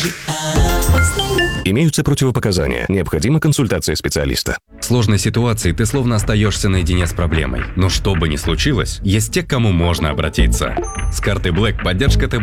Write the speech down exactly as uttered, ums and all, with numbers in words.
Имеются противопоказания. Необходима консультация специалиста. В сложной ситуации ты словно остаешься наедине с проблемой. Но что бы ни случилось, есть те, к кому можно обратиться. С карты Black поддержка ТБ